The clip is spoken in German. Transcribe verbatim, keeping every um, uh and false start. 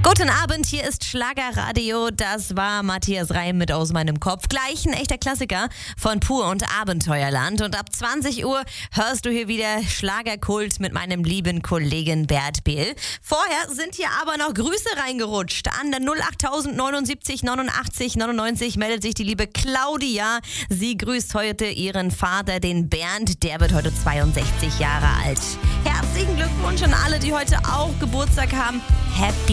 Guten Abend, hier ist Schlagerradio. Das war Matthias Reim mit Aus meinem Kopf. Gleich ein echter Klassiker von Pur und Abenteuerland. Und ab zwanzig Uhr hörst du hier wieder Schlagerkult mit meinem lieben Kollegen Bert Behl. Vorher sind hier aber noch Grüße reingerutscht. An der null acht neunundsiebzig neunundachtzig neunundneunzig meldet sich die liebe Claudia. Sie grüßt heute ihren Vater, den Bernd. Der wird heute zweiundsechzig Jahre alt. Herzlichen Glückwunsch an alle, die heute auch Geburtstag haben. Happy